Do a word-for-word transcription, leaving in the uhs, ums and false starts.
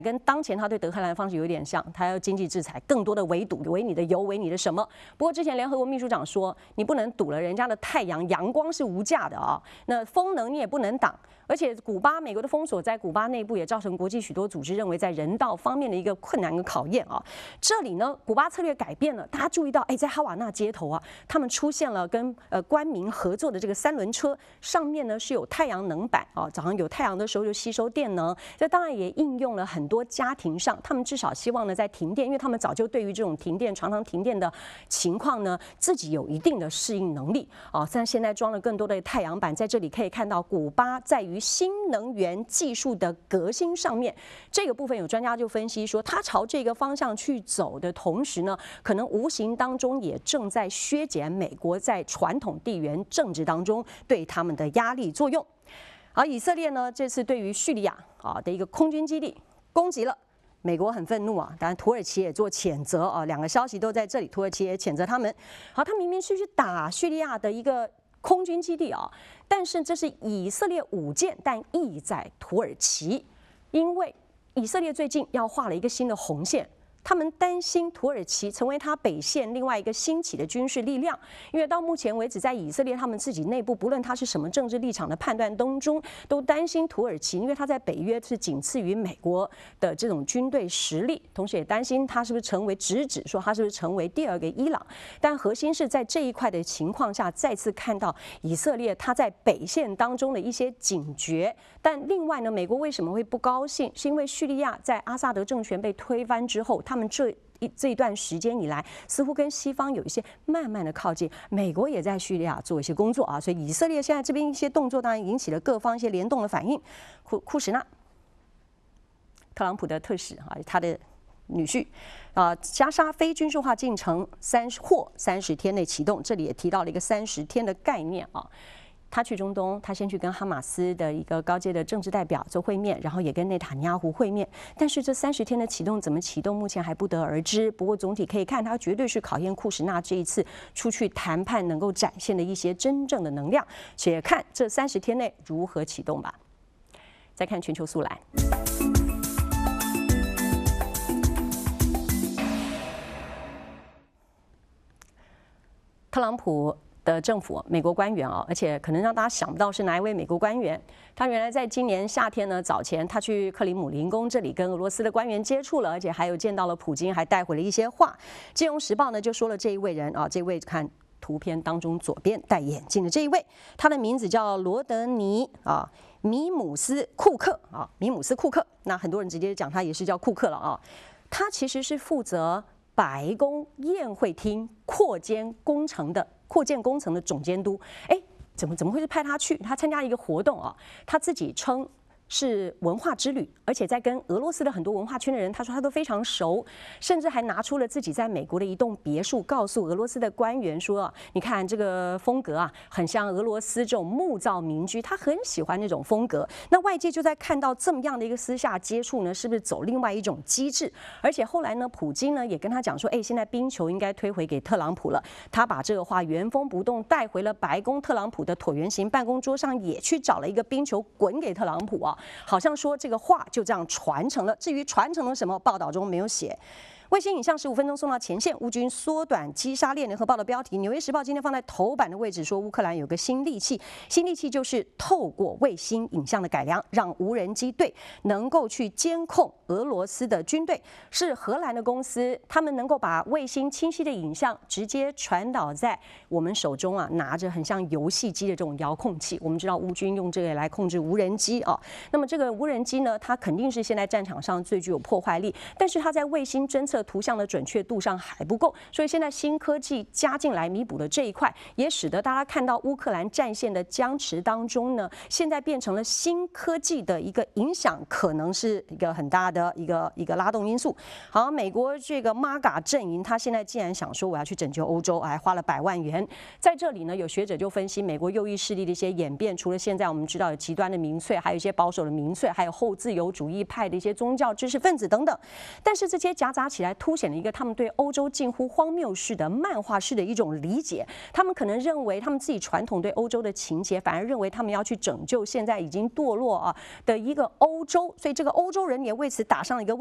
跟当前他对德黑兰的方式有点像，他要经济制裁，更多的围堵，围你的油，围你的什么？不过之前联合国秘书长说，你不能堵了人家的太阳，阳光是无价的啊，那风能你也不能挡。而且古巴美国的封锁在古巴内部也造成国际许多组织认为在人道方面的一个困难跟考验啊。这里呢，古巴策略改变了，大家注意到，哎，在哈瓦那街头啊，他们出现了跟呃官民合作的这个三轮车，上面呢是有太阳能板啊，早上有太阳的时候就吸收电能。这当然也应用了很多家庭上，他们至少希望呢在停电，因为他们早就对于这种停电常常停电的情况呢，自己有一定的适应能力啊。但现在装了更多的太阳板，在这里可以看到，古巴在于新能源技术的革新上面，这个部分有专家就分析说，它朝这个方向去走的同时呢，可能无形当中也正在削减美国在传统地缘政治当中对他们的压力作用。而以色列呢，这次对于叙利亚啊的一个空军基地攻击了。美国很愤怒啊，当然土耳其也做谴责啊，两个消息都在这里，土耳其也谴责他们。好，他明明是去打叙利亚的一个空军基地啊，但是这是以色列武舰，但意在土耳其，因为以色列最近要画了一个新的红线。他们担心土耳其成为他北线另外一个兴起的军事力量，因为到目前为止，在以色列他们自己内部，不论他是什么政治立场的判断当中，都担心土耳其，因为他在北约是仅次于美国的这种军队实力，同时也担心他是不是成为直指说他是不是成为第二个伊朗。但核心是在这一块的情况下，再次看到以色列他在北线当中的一些警觉。但另外呢，美国为什么会不高兴？是因为叙利亚在阿萨德政权被推翻之后，他们这一这一段时间以来，似乎跟西方有一些慢慢的靠近。美国也在叙利亚做一些工作啊，所以以色列现在这边一些动作，当然引起了各方一些联动的反应。库库什纳，特朗普的特使啊，他的女婿啊，加沙非军事化进程三十或三十天内启动，这里也提到了一个三十天的概念啊。他去中东，他先去跟哈马斯的一个高阶的政治代表做会面，然后也跟内塔尼亚胡会面。但是这三十天的启动怎么启动，目前还不得而知。不过总体可以看，他绝对是考验库什纳这一次出去谈判能够展现的一些真正的能量。且看这三十天内如何启动吧。再看全球速览。特朗普的政府，美国官员啊，而且可能让大家想不到是哪一位美国官员。他原来在今年夏天呢，早前他去克里姆林宫这里跟俄罗斯的官员接触了，而且还有见到了普京，还带回了一些话。《金融时报》呢就说了这一位人啊，这位看图片当中左边戴眼镜的这一位，他的名字叫罗德尼啊米姆斯库克啊米姆斯库克。那很多人直接讲他也是叫库克了啊。他其实是负责白宫宴会厅扩建工程的。扩建工程的总监督，哎，怎么怎么会是派他去？他参加一个活动啊，他自己称是文化之旅，而且在跟俄罗斯的很多文化圈的人，他说他都非常熟，甚至还拿出了自己在美国的一栋别墅，告诉俄罗斯的官员说啊，你看这个风格啊，很像俄罗斯这种木造民居，他很喜欢那种风格。那外界就在看到这么样的一个私下接触呢，是不是走另外一种机制？而且后来呢，普京呢也跟他讲说，哎，现在冰球应该推回给特朗普了。他把这个话原封不动带回了白宫，特朗普的椭圆形办公桌上也去找了一个冰球滚给特朗普啊。好像说这个话就这样传承了，至于传承了什么，报道中没有写。卫星影像十五分钟送到前线，乌军缩短击杀链。联合报的标题，《纽约时报》今天放在头版的位置，说乌克兰有个新利器，新利器就是透过卫星影像的改良，让无人机队能够去监控俄罗斯的军队。是荷兰的公司，他们能够把卫星清晰的影像直接传导在我们手中啊，拿着很像游戏机的这种遥控器。我们知道乌军用这个来控制无人机啊，那么这个无人机呢，它肯定是现在战场上最具有破坏力，但是它在卫星侦测图像的准确度上还不够，所以现在新科技加进来弥补了这一块，也使得大家看到乌克兰战线的僵持当中呢，现在变成了新科技的一个影响，可能是一个很大的一个一个拉动因素。好，美国这个 M A G A 阵营，他现在既然想说我要去拯救欧洲，还花了百万元，在这里呢，有学者就分析美国右翼势力的一些演变，除了现在我们知道有极端的民粹，还有一些保守的民粹，还有后自由主义派的一些宗教知识分子等等，但是这些夹杂起来。 来凸显了一个他们对欧洲近乎荒谬式的漫画式的一种理解。他们可能认为他们自己传统对欧洲的情结，反而认为他们要去拯救现在已经堕落啊的一个欧洲，所以这个欧洲人也为此打上了一个